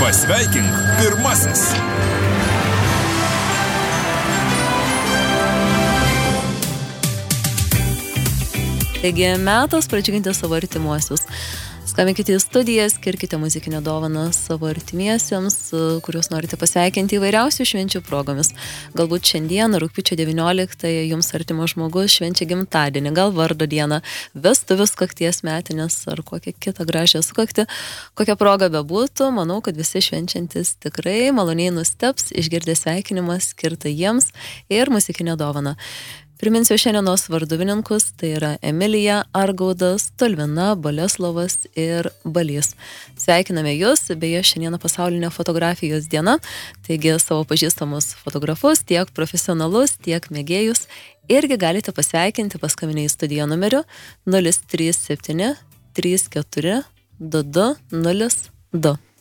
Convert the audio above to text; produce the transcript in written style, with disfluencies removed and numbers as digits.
Pasveikink pirmasis. Taigi metas pradžiuginti savo artimuosius. Skambinkite į studiją, skirkite muzikinę dovaną savo artimiesiems, kuriuos norite pasveikinti įvairiausių švenčių progomis. Galbūt šiandien, rugpjūčio 19-ąją, jums artimas žmogus švenčia gimtadienį, gal vardo dieną, vestuvių sukakties metinės ar kokią kitą gražią sukaktį. Kokia proga bebūtų, manau, kad visi švenčiantis tikrai maloniai nustebs, išgirdę sveikinimą skirtą jiems ir muzikinę dovaną. Priminsiu šiandienos varduvininkus, tai yra Emilija, Argaudas, Tolvina, Boleslovas ir Balys. Sveikiname jūs, beje, šiandieną pasaulinė fotografijos diena, taigi savo pažįstamus fotografus, tiek profesionalus, tiek mėgėjus, irgi galite pasveikinti paskambinę į studiją numeriu 037 34 22 02.